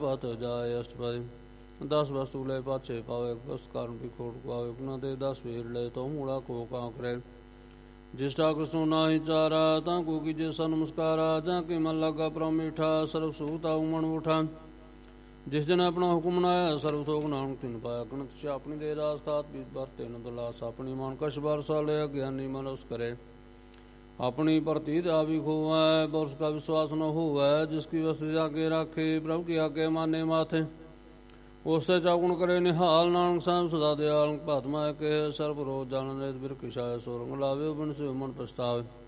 ਪਤ ਜਾਏ ਅਸ਼ਟਪਦੀ 10 ਵਸਤੂ ਲੈ ਪਾਛੇ ਪਾਵੇ ਕਸ ਕਾਰਨ ਵੀ ਖੋਟ ਪਾਵੇ ਉਹਨਾਂ ਦੇ 10 ਵੇਰ ਲੈ ਤੋ ਮੂੜਾ ਕੋ ਕਾਂ ਕਰੇ ਜਿਸ ਠਾਕੁਰ ਸੋ ਨਾਹੀ ਚਾਰਾ ਤਾਂ ਕੋ ਕੀਜੇ ਸਨ ਨਮਸਕਾਰਾ ਜਾਂ ਕਿ ਮਨ ਲਾਗਾ ਪ੍ਰਮ ਮੀਠਾ ਸਰਬ ਸੂਤਾ ਉਮਣ ਉਠਾ ਜਿਸ ਦਿਨ ਆਪਣਾ ਹੁਕਮ ਨਾਇਆ ਸਰਬ ਥੋਕ ਨਾਨਕ ਤਿਨ ਪਾਇਆ ਗਣਤ ਸੇ ਆਪਣੀ ਦੇ ਰਾਸ ਖਾਤ ਬੀਤ ਵਰਤੇ ਨੰਦ ਲਾਸ ਆਪਣੀ ਮਨ ਕਛ ਬਰਸਾ ਲਿਆ ਗਿਆਨੀ ਮਨ ਉਸ ਕਰੇ अपनी प्रतीत आवी खोवै बरस का विश्वास न होवै जिसकी वस्तु आगे राखे प्रभु की आगे माने माथे उससे चौगुण करे निहाल नानक साहब सदा दयाल भात्मा के सर्व रोज जान बिर किशाय सोरंग लावे बिन से मन पछतावे